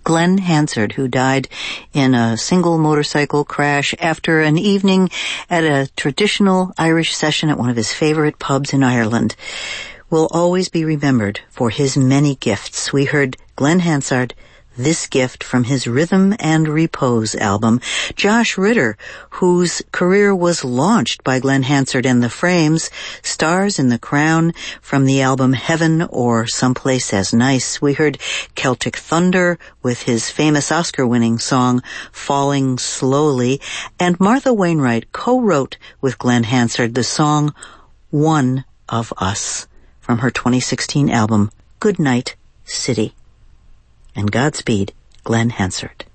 Glen Hansard, who died in a single motorcycle crash after an evening at a traditional Irish session at one of his favorite pubs in Ireland, will always be remembered for his many gifts. We heard Glen Hansard, This Gift, from his Rhythm and Repose album. Josh Ritter, whose career was launched by Glen Hansard and the Frames, Stars in the Crown, from the album Heaven or Someplace as Nice. We heard Celtic Thunder with his famous Oscar-winning song Falling Slowly, and Martha Wainwright co-wrote with Glen Hansard the song One of Us from her 2016 album Goodnight City. And Godspeed, Glen Hansard.